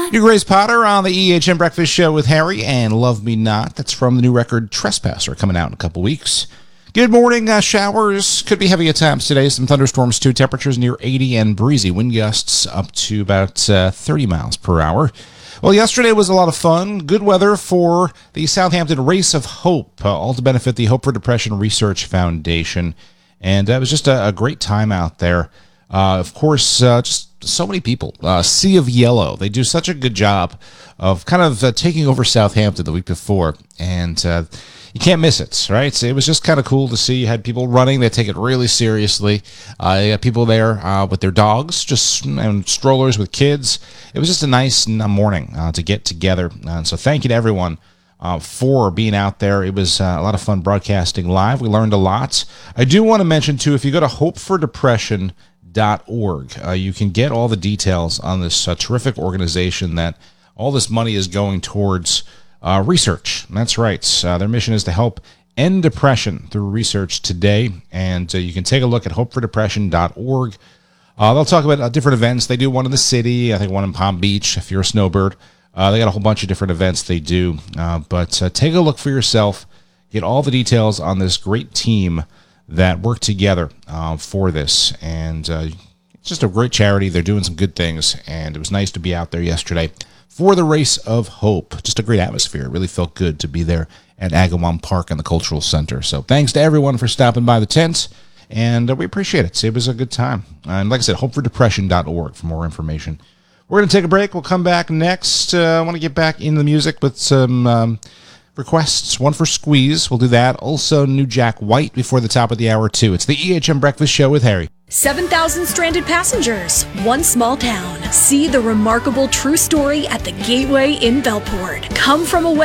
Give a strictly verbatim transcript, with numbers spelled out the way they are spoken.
You Grace Potter on the E H M Breakfast Show with Harry and Love Me Not. That's from the new record Trespasser, coming out in a couple weeks. Good morning. Uh, showers could be heavy at times today. Some thunderstorms too. Temperatures near eighty and breezy. Wind gusts up to about uh, thirty miles per hour. Well, yesterday was a lot of fun. Good weather for the Southampton Race of Hope, uh, all to benefit the Hope for Depression Research Foundation. And uh, it was just a, a great time out there. Uh, of course, uh, just so many people. Uh, Sea of Yellow. They do such a good job of kind of uh, taking over Southampton the week before. And uh, you can't miss it, right? So it was just kind of cool to see. You had people running. They take it really seriously. Uh, you had people there uh, with their dogs, just and strollers with kids. It was just a nice morning uh, to get together. And so thank you to everyone uh, for being out there. It was uh, a lot of fun broadcasting live. We learned a lot. I do want to mention, too, if you go to hope for depression dot org, uh, you can get all the details on this uh, terrific organization that all this money is going towards uh, research. That's right. Uh, their mission is to help end depression through research today, and uh, you can take a look at hope for depression dot org. Uh, they'll talk about uh, different events. They do one in the city, I think one in Palm Beach, if you're a snowbird. Uh, they got a whole bunch of different events they do, uh, but uh, take a look for yourself. Get all the details on this great team that work together uh, for this, and uh, it's just a great charity. They're doing some good things, and it was nice to be out there yesterday for the Race of Hope. Just a great atmosphere. It really felt good to be there at Agawam Park and the Cultural Center. So thanks to everyone for stopping by the tent, and uh, we appreciate it. It was a good time. And like I said, hope for depression dot org for more information. We're going to take a break. We'll come back next. Uh, I want to get back into the music with some Um, requests, one for Squeeze. We'll do that. Also, new Jack White before the top of the hour, too. It's the E H M Breakfast Show with Harry. seven thousand stranded passengers, one small town. See the remarkable true story at the Gateway in Bellport. Come from away.